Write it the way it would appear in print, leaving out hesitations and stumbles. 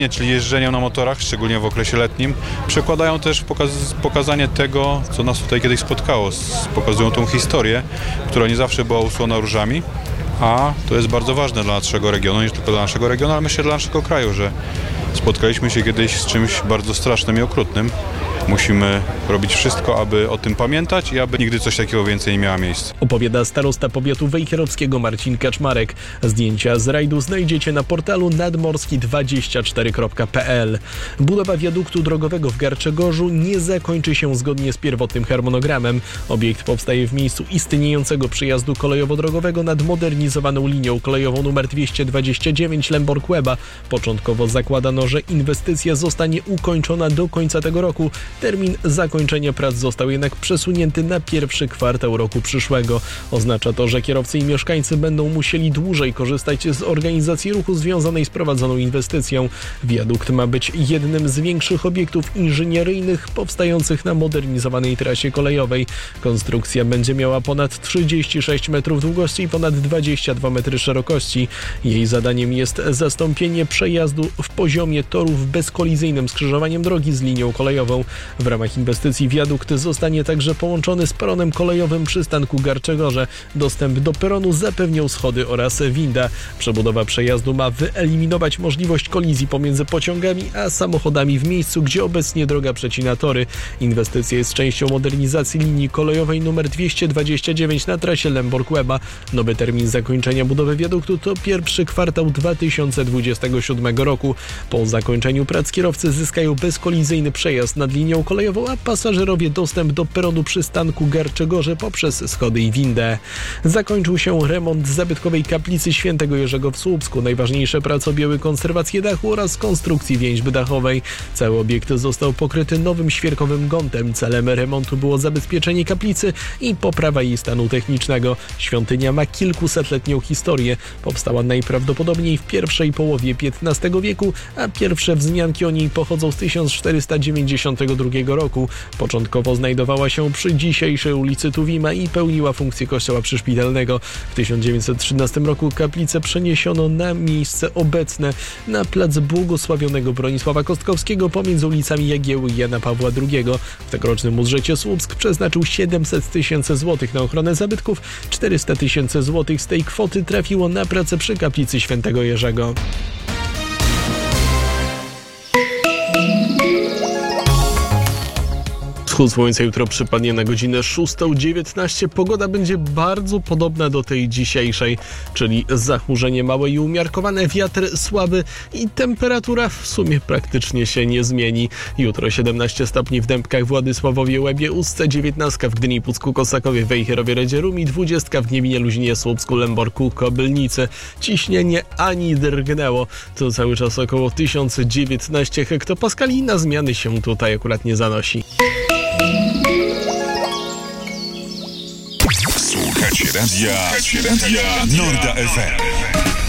czyli jeżdżenia na motorach, szczególnie w okresie letnim, przekładają też pokazanie tego, co nas tutaj kiedyś spotkało. Pokazują tą historię, która nie zawsze była usłona różami, a to jest bardzo ważne dla naszego regionu, nie tylko dla naszego regionu, ale myślę dla naszego kraju, że spotkaliśmy się kiedyś z czymś bardzo strasznym i okrutnym. Musimy robić wszystko, aby o tym pamiętać i aby nigdy coś takiego więcej nie miało miejsca. Opowiada starosta powiatu wejherowskiego Marcin Kaczmarek. Zdjęcia z rajdu znajdziecie na portalu nadmorski24.pl. Budowa wiaduktu drogowego w Garczegorzu nie zakończy się zgodnie z pierwotnym harmonogramem. Obiekt powstaje w miejscu istniejącego przejazdu kolejowo-drogowego nad modernizowaną linią kolejową nr 229 Lęborg-Łeba. Początkowo zakładano, że inwestycja zostanie ukończona do końca tego roku. Termin zakończenia prac został jednak przesunięty na pierwszy kwartał roku przyszłego. Oznacza to, że kierowcy i mieszkańcy będą musieli dłużej korzystać z organizacji ruchu związanej z prowadzoną inwestycją. Wiadukt ma być jednym z większych obiektów inżynieryjnych powstających na modernizowanej trasie kolejowej. Konstrukcja będzie miała ponad 36 metrów długości i ponad 22 metry szerokości. Jej zadaniem jest zastąpienie przejazdu w poziomie torów bezkolizyjnym skrzyżowaniem drogi z linią kolejową. W ramach inwestycji wiadukt zostanie także połączony z peronem kolejowym przystanku Garczegorze. Dostęp do peronu zapewnią schody oraz winda. Przebudowa przejazdu ma wyeliminować możliwość kolizji pomiędzy pociągami a samochodami w miejscu, gdzie obecnie droga przecina tory. Inwestycja jest częścią modernizacji linii kolejowej nr 229 na trasie Lęborg-Łeba. Nowy termin zakończenia budowy wiaduktu to pierwszy kwartał 2027 roku. Po zakończeniu prac kierowcy zyskają bezkolizyjny przejazd nad linią kolejową, a pasażerowie dostęp do peronu przystanku Garczegorze poprzez schody i windę. Zakończył się remont zabytkowej kaplicy Świętego Jerzego w Słupsku. Najważniejsze prace objęły konserwację dachu oraz konstrukcji więźby dachowej. Cały obiekt został pokryty nowym świerkowym gątem. Celem remontu było zabezpieczenie kaplicy i poprawa jej stanu technicznego. Świątynia ma kilkusetletnią historię. Powstała najprawdopodobniej w pierwszej połowie XV wieku, a pierwsze wzmianki o niej pochodzą z 1492 roku. Początkowo znajdowała się przy dzisiejszej ulicy Tuwima i pełniła funkcję kościoła przyszpitelnego. W 1913 roku kaplicę przeniesiono na miejsce obecne na plac błogosławionego Bronisława Kostkowskiego pomiędzy ulicami Jagieły i Jana Pawła II. W tegorocznym budżecie Słupsk przeznaczył 700 000 złotych na ochronę zabytków. 400 000 złotych z tej kwoty trafiło na pracę przy kaplicy Świętego Jerzego. Wschód słońca jutro przypadnie na godzinę 6:19. Pogoda będzie bardzo podobna do tej dzisiejszej, czyli zachmurzenie małe i umiarkowane, wiatr słaby i temperatura w sumie praktycznie się nie zmieni. Jutro 17 stopni w Dębkach, Władysławowie, Łebie, Ustce, 19 w Gdyni, Pucku, Kosakowie, Wejherowie, Redzie, Rumi, 20 w Gniewinie, Luźnie, Słupsku, Lęborku, Kobylnicy. Ciśnienie ani drgnęło. To cały czas około 1019 hektopaskali. Na zmiany się tutaj akurat nie zanosi. Słuchacie radia Norda FM.